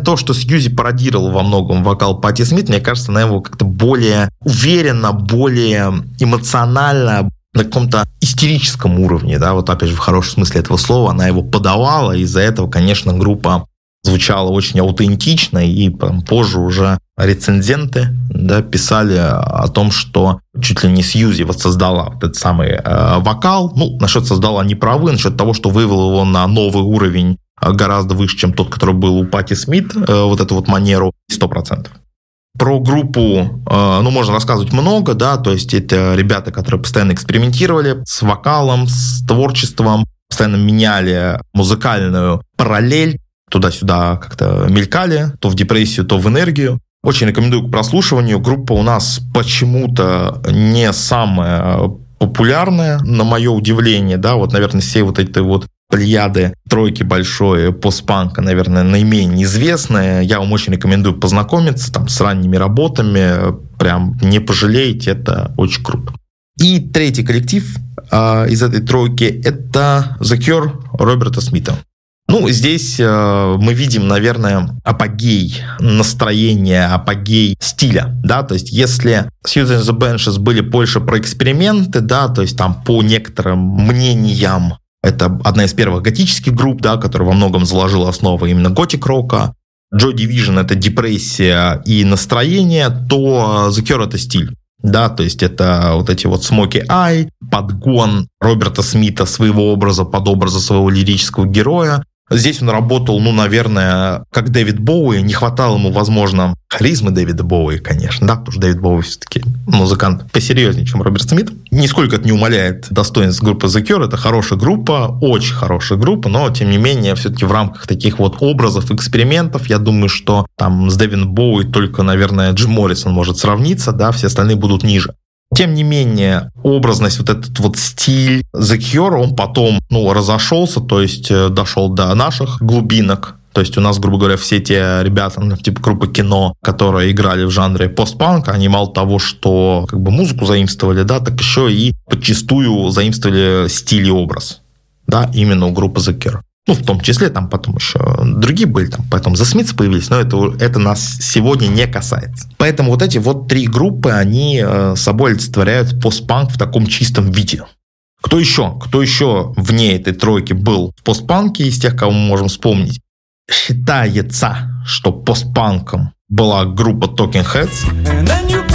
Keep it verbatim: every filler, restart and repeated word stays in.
то, что Сьюзи пародировал во многом вокал Патти Смит, мне кажется, она его как-то более уверенно, более эмоционально, на каком-то истерическом уровне, да, вот опять же в хорошем смысле этого слова, она его подавала, из-за этого, конечно, группа звучала очень аутентично, и позже уже рецензенты, да, писали о том, что чуть ли не Сьюзи воссоздала вот этот самый э, вокал. Ну, насчет создала не правы, насчет того, что вывел его на новый уровень, гораздо выше, чем тот, который был у Патти Смит, э, вот эту вот манеру, сто процентов. Про группу, э, ну, можно рассказывать много, да, то есть это ребята, которые постоянно экспериментировали с вокалом, с творчеством, постоянно меняли музыкальную параллель, туда-сюда как-то мелькали, то в депрессию, то в энергию. Очень рекомендую к прослушиванию. Группа у нас почему-то не самая популярная, на мое удивление, да, вот, наверное, все вот эти вот плеяды тройки большой постпанка, наверное, наименее известная. Я вам очень рекомендую познакомиться там с ранними работами, прям не пожалеете, это очень круто. И третий коллектив э, из этой тройки — это The Cure Роберта Смита. Ну, здесь э, мы видим, наверное, апогей настроения, апогей стиля, да, то есть если Suicide and the Banshees были больше про эксперименты, да, то есть там по некоторым мнениям это одна из первых готических групп, да, которая во многом заложила основы именно готик-рока, Joy Division — это депрессия и настроение, то The Cure — это стиль. Да, то есть это вот эти вот Smoky Eye, подгон Роберта Смита своего образа под образа своего лирического героя. Здесь он работал, ну, наверное, как Дэвид Боуи. Не хватало ему, возможно, харизмы Дэвида Боуи, конечно, да, потому что Дэвид Боуи все-таки музыкант посерьезнее, чем Роберт Смит. Нисколько это не умаляет достоинств группы The Cure. Это хорошая группа, очень хорошая группа, но, тем не менее, все-таки в рамках таких вот образов, экспериментов, я думаю, что там с Дэвидом Боуи только, наверное, Джим Моррисон может сравниться, да, все остальные будут ниже. Тем не менее, образность, вот этот вот стиль The Cure, он потом, ну, разошелся, то есть дошел до наших глубинок. То есть у нас, грубо говоря, все те ребята, ну, типа группы Кино, которые играли в жанре постпанк, они мало того, что как бы музыку заимствовали, да, так еще и подчастую заимствовали стиль и образ, да, именно у группы The Cure. Ну, в том числе, там потом еще другие были, там потом The Smiths появились, но это, это нас сегодня не касается. Поэтому вот эти вот три группы, они э, собой олицетворяют постпанк в таком чистом виде. Кто еще? Кто еще вне этой тройки был в постпанке из тех, кого мы можем вспомнить? Считается, что постпанком была группа Talking Heads.